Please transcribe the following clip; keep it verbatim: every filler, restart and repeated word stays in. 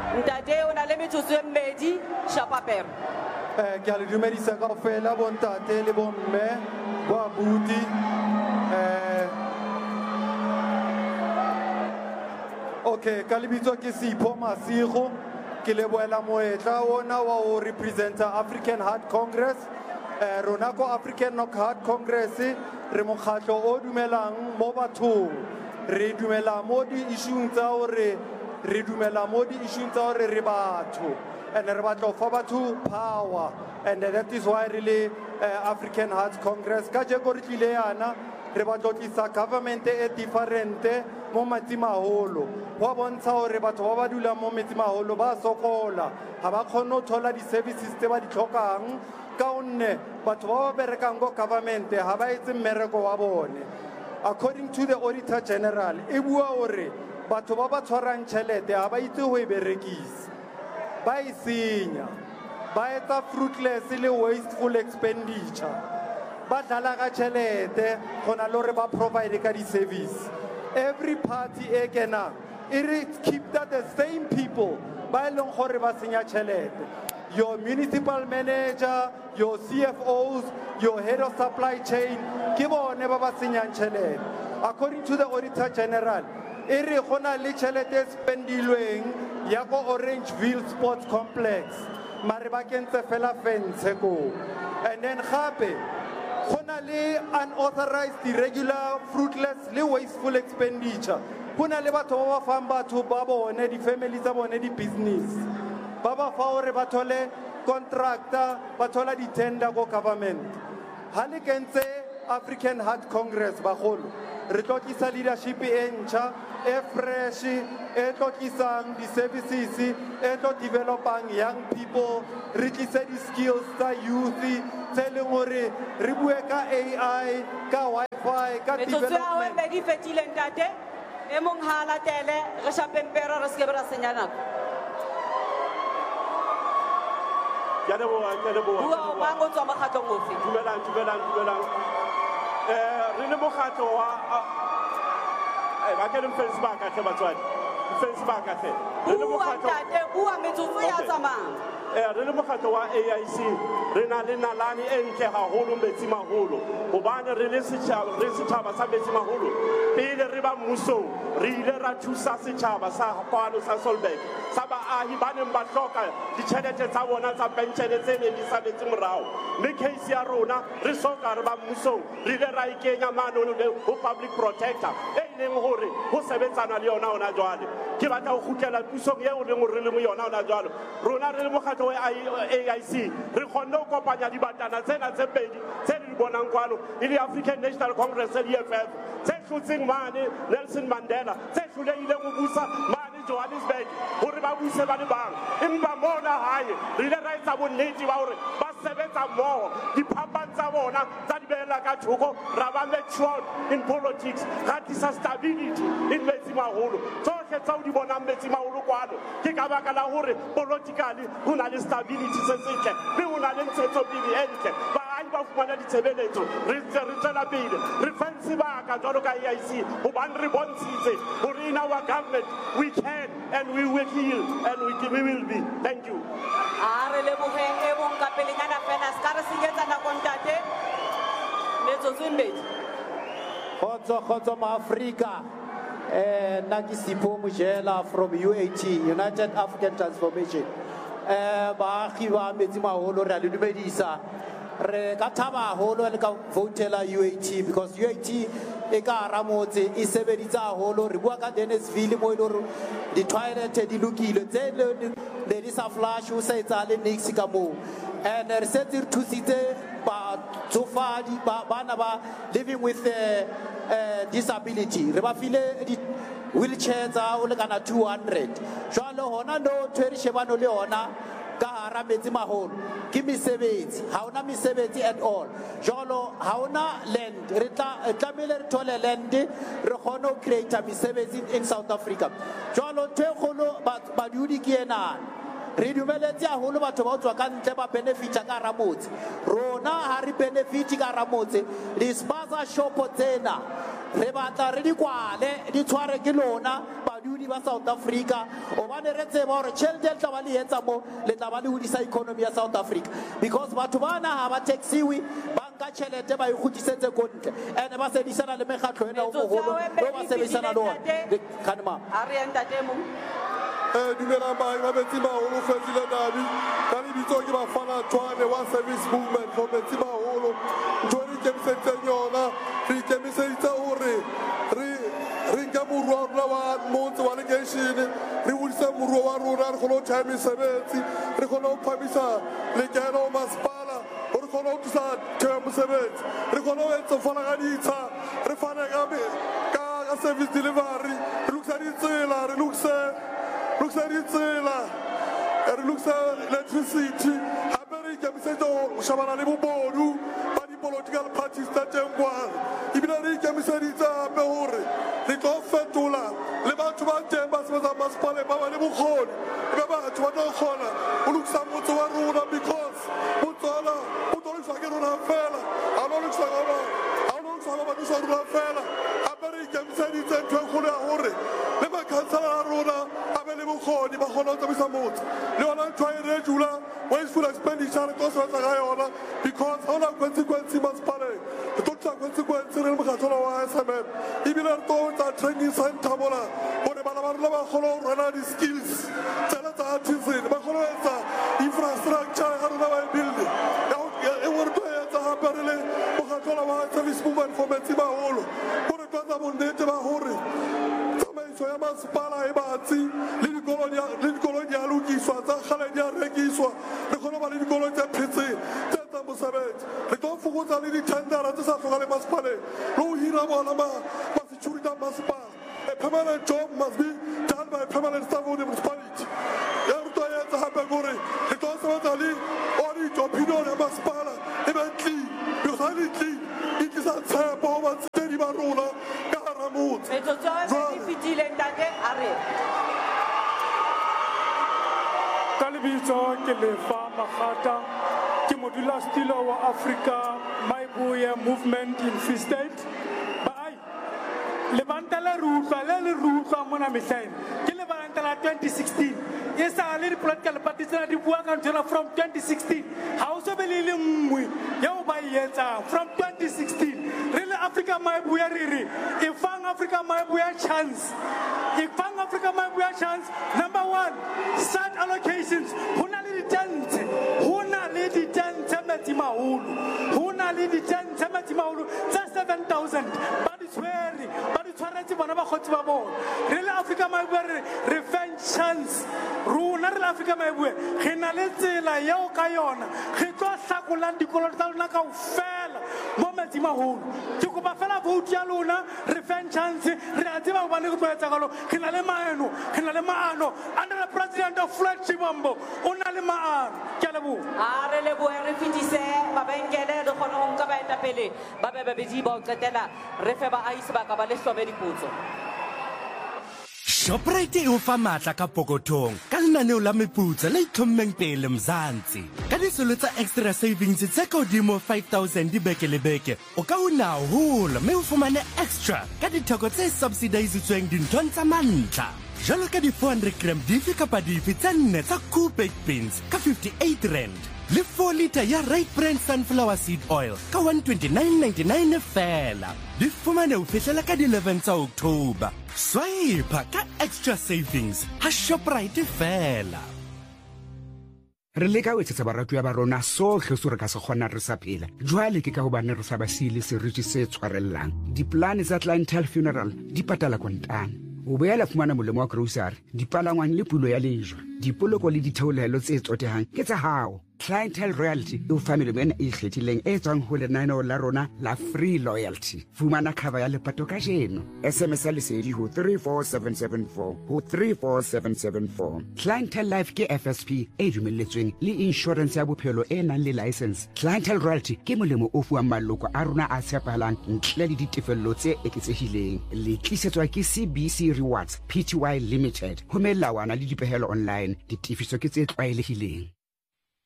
Ntate o na le metsotso e mmedi Shapapero. Eh ke a le dumedisa kaofela bontate le bomme bo abuti eh Okay ka lebitso ke Sipho Masigo ke leboela moetla ona wa o representa African Heart Congress eh rona ko African Heart Congress re mokgatlo o dumelang mo bathong re dumela mo di issue tsa hore re dumela mo di issue tsa hore re batho and re batla fa batho power and that is why really uh, African Heart Congress ka je go re tlile yana re batla tlisa government e different mo matsimaholo wa bontsha hore batho ba ba dula mo matsimaholo ba sokola ha ba khona thola di services tse ba di tlhokang ka onne batho ba ba berekang go government ha ba itse mmereko wa bone. According to the Auditor General e bua hore batho ba ba tshwarang tšhelete ha ba itse ho e berekisa ba e senya ba etsa fruitless le wasteful expenditure ba dlala ka tšhelete gona le hore ba provide ka di service. Every party e kenang it keep that the same people ba leng gore ba senya tšhelete. Your municipal manager, your C F Os, your head of supply chain ke bone ba ba senyang tšhelete. According to the Auditor General e re gona le tšhelete spendilweng ya go Orangeville Sports Complex mare ba kentse fela fence ko, and then gape gona le unauthorized irregular fruitless le wasteful expenditure. Gona le batho ba ba fang batho ba bone di family tsa bone di business ba ba fa hore ba thole contractor ba thola di tender go government. Ha le kentse African Heart Congress ba golo re tlotisa leadership e ntšha e fresh e tlotlisang di services e tlo developang young people re tlise di skills tsa youth tse leng hore re bue ka A I ka Wi-Fi ka Metsotso ya hao e development. mmedi e fetile ntate e mong ha a latele re Shapapero re se ke ra senya nako. Ke a leboha, ke a leboha, ke a Bua o leboha. mang o tswa mokgatlong ofe? Dumelang, dumelang, dumelang. Eh, re le mokgatlo wa eh ba ke le mfeng sebaka hle batswadi. Mfeng sebaka hle. Re le Bua mokgatlo ntate bua metsotso ya Okay. tsamayang. eh re le mokgatlo wa A I C re na le nalane e ntle haholo Metsimaholo hobane re le setjhaba re setjhaba sa Metsimaholo pele re ba mmusong re ile ra thusa setjhaba sa kwano sa Solberg sa baahi ba neng ba hloka ditjhelete tsa bona tsa pension tse ne di saletse morao mme case ya rona re soka re ba mmusong re ile ra ikenya mano le ho public protector e leng hore ho sebetsana le yona ona jwale ke batla ho kgutlela pusong eo le ngore le mo yona ona jwalo rona re le mokgatlo wa A I C re kgonne ho kopanya dibatana tsena tse pedi tse di bonang kwano e le African National Congress le E F F tse hlotseng mane Nelson Mandela tse hlolehileng ho busa mane Johannesburg hore ba buse ba le bang empa mona hae re ile ra etsa bonnete ba hore ba sebetsa mmoho diphapang tsa bona tsa di behela ka thoko ra ba matured in politics ra tlisa stability in Metsimaholo tsohle tsao di bonang Metsimaholo kwano ke ka baka la hore politically ho na le stability se setle le ho na le ntshetsopele e ntle baahi ba fumana ditshebeletso re ntse re tswela pele re fentse baka jwalo ka A I C hobane re bontshitse hore in our government we can and we will heal and we, we will be. Thank you. A re lebogeng e mong ka pelenyana fela se ka re senyetsa nako ntate metsotso e mmedi. Khotso khotso ma Africa eh nna ke Sipho Mojela from U A T United African Transformation eh baagi ba Metsimaholo re a le dumedisa re ka thaba haholo le ka votela U A T because U A T e ka hara motse e sebeditse haholo re bua ka Dennisville mo ile hore di toilet di lokile tse le di sa flush o sa etsa le nix ka mo and re setse re thusitse ba tsofadi ba bana ba living with uh, uh, disability re ba file di wheelchair tsa o le kana two hundred jwalo hona no tshwere shebano le hona ka hara Metsimaholo ke mesebetsi ha ona mesebetsi at all jwalo ha ona land re tla tlamele re thole land re kgone ho create mesebetsi in South Africa jwalo thekgolo ba dudi ke ena re dumeletse haholo batho ba tswa ka ntle ba benefita ka ramotse rona ha re benefit ka ramotse le sponsor shop tsena re batla re di kwale di tshware ke lona badudi ba South Africa obane re tseba hore tšhelete le tla ba le etsa mo le tla ba le hodisa economy ya South Africa because batho bana ha ba taxiwe ba nka tšhelete ba e kgutlisetse ko ntle ene ba sebedisana le mekgatlo ena o mogolo o ba sebedisana le ona kanema a re ntate mo eh dumela ba ba Betsima holo fetsile dabi ka le bitso ke ba fana tshwane wa service movement for Betsima holo ntwe ke msetse yona re ke msetsa hore re re ka morwa wa motse wa legation re wulisa morwa wa rona re kholo time sebetsi re kholo phamisa le keno masipala re kholo tsa time sebetsi re kholo etsa fana ga ditsa re fana ka ka service delivery re luksa ditsela re luksa luksa ditsela re luksa electricity habere ke msetsa o shabana le bobodu ba di political parties tsa tengwa ibile re ke msetsa be hore le tlo fetola le batho ba teng ba sebetsa masipala ba ba le bokgoni ba batho ba tlo kgona o luksa motho wa rona because motsola o tlo luksa ke rona fela a lo luksa gona a lo luksa ba ba luksa rona fela habere ke msetsa ntwe khole a hore le ba kansala rona a be le bokgoni ba kgona go tsamisa motho le ona ntwa e regula wasteful expenditure ko se tsa ga yona because how na consequence masipala e tlo tsa consequence re le mokgatlo wa S M M ibile re to tsa training center bona bone bana ba rona ba kgolo rona di skills tsela tsa artisan ba kgolo etsa infrastructure ga rona ba build e wore to etsa ha perele mokgatlo wa service movement for Betsima holo bone to tsa bonnete ba hore tsamaiso ya masipala e batsi le dikolonia le dikolonia lokiswa tsa kgale di a rekiswa re kgona ba le dikolonia tsa phetse tsa mosebetsi re tlo fokotsa le ditendera tse sa tlhoka le masipaleng le ho hira bona ma security masipala. A permanent job must be done by a permanent staff of the municipality. Yaruto yetsa hape gore le tlo sebetsa le audit opinion ya masipala eventually because e tlisa tshepo ba tse di ba rona ka hara motse metsotso e fetile ntate a re ka lebitso ke lefa magata ke modulasetulo wa Africa Maibuya movement in Free State bai le bantala rutlwa le le rutlwa mona mehlaeng ke le bantala twenty sixteen e sa le political parties tsena di bua ka ntse from twenty sixteen ha o so be le nngwe ya o ba yetsa from twenty sixteen re le Africa Maibuya re re e fang Africa Maibuya chance e fang Africa Maibuya chance number one start allocations hona le ditente hona le ditente Betsima holo hona le ditente Betsima holo tsa seven thousand ba di tshwere ba di tshwaretse bona ba khotsi ba bona re le Africa Maibuya re re fang chance rona re le Africa Maibuya ge na le tsela ya o ka yona ge tlo hlakolang dikolo tsa lona ka ofela mo Betsima holo ke go ba fela vote ya lona re fang chance re a tseba ba ne go tloetsa galo ge na le maano ge na le maano under the president of Fred Chibombo o na le maano ke a lebo a re lebo re fitise mabenkele re kgona go nka baetapele ba be babedi ba o qetela re fe ba aisi ba ka ba le hlobe dipotso Shoprite e o fa matla ka pokothong ka lenaneo la meputso le itlhommeng pele Mzansi ka disolo tsa extra savings tse ka hodimo five thousand di beke le beke o ka una holo mme o fumane extra ka ditheko tse subsidizitsweng dinthong tsa mantlha jalo ka di four hundred gram dife kapa dife tse nne tsa cool baked beans ka fifty-eight rand le four liter ya right brand sunflower seed oil ka one twenty-nine ninety-nine fela di fumane o fihlela ka di eleven tsa October swipe ka extra savings ha Shoprite fela re le ka wetsetsa baratuwa ba rona sohle so re ka se kgona re sa phela jwale ke ka hobane re sa ba sile seriti se tshwarellang diplane tsa clientele funeral di patala kontane o boela fumana molemo wa grocery dipalangwang le pulo ya lejwa dipoloko le ditheolelo tse tsotehang ke tsa hao Clientele Royalty e o fa melemo ena e ikgethileng e tswang ho lenaneo la rona la Free Loyalty fumana cover ya lepato ka jeno S M S a lesedi ho three four seven seven four ho three four seven seven four Clientele Life ke F S P e dumelletsweng le insurance ya bophelo e nang le license Clientele Royalty ke molemo o fuwang maloko a rona a tshepahalang ntle le ditefello tse eketsehileng le tlisetswa ke C B C Rewards Pty Limited ho melawana le dipehelo online ditifiso ke tse tlwaelehileng